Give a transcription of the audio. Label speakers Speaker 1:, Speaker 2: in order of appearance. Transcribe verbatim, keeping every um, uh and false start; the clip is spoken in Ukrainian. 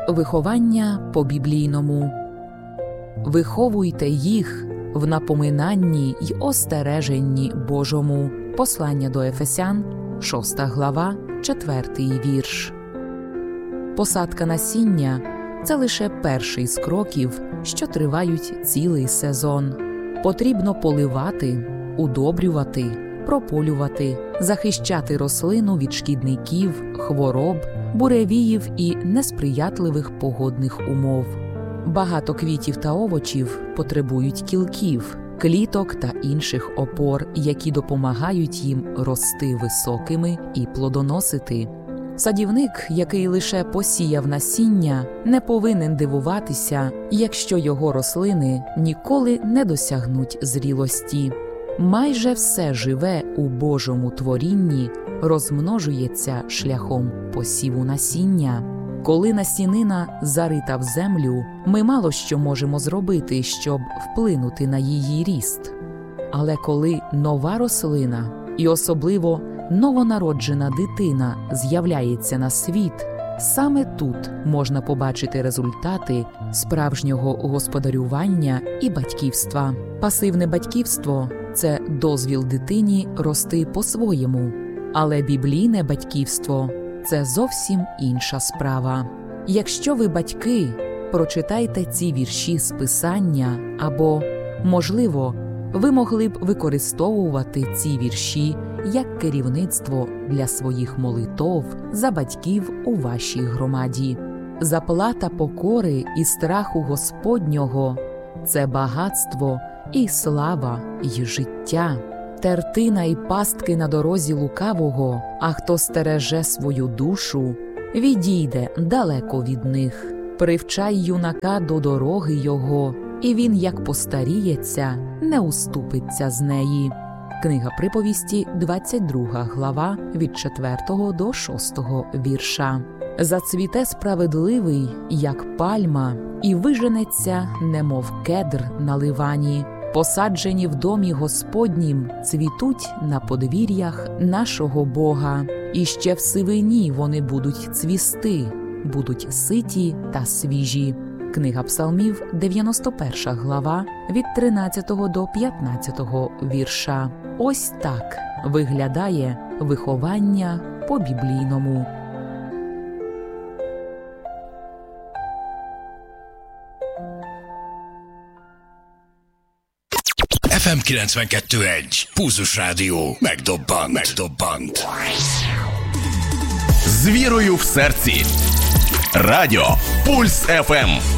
Speaker 1: Виховання по-біблійному. Виховуйте їх в напоминанні й остереженні Божому. Послання до Ефесян, шоста глава, четвертий вірш. Посадка насіння – це лише перший з кроків, що тривають цілий сезон. Потрібно поливати, удобрювати, прополювати, захищати рослину від шкідників, хвороб, буревіїв і несприятливих погодних умов. Багато квітів та овочів потребують кілків, кліток та інших опор, які допомагають їм рости високими і плодоносити. Садівник, який лише посіяв насіння, не повинен дивуватися, якщо його рослини ніколи не досягнуть зрілості. Майже все живе у Божому творінні розмножується шляхом посіву насіння. Коли насінина зарита в землю, ми мало що можемо зробити, щоб вплинути на її ріст. Але коли нова рослина, і особливо новонароджена дитина з'являється на світ, саме тут можна побачити результати справжнього господарювання і батьківства. Пасивне батьківство – це дозвіл дитині рости по-своєму, але біблійне батьківство – це зовсім інша справа. Якщо ви батьки, прочитайте ці вірші з Писання або, можливо, ви могли б використовувати ці вірші як керівництво для своїх молитов за батьків у вашій громаді. Заплата покори і страху Господнього – це багатство і слава й життя. Тертина й пастки на дорозі лукавого, а хто стереже свою душу, відійде далеко від них. Привчай юнака до дороги його, і він, як постаріється, не уступиться з неї. Книга Приповісті, двадцять друга глава, від четвертого до шостого вірша. Зацвіте справедливий, як пальма, і виженеться, немов кедр на ливані. Посаджені в домі Господнім, цвітуть на подвір'ях нашого Бога. І ще в сивині вони будуть цвісти, будуть ситі та свіжі. Книга Псалмів, дев'яносто перша глава, від тринадцятого до п'ятнадцятого вірша. Ось так виглядає виховання по-біблійному.
Speaker 2: еф ем kilencvenkettő egy. Pulzus Rádió. Megdobbant. Megdobbant.
Speaker 3: З вірою в серці. Радіо Пульс еф ем.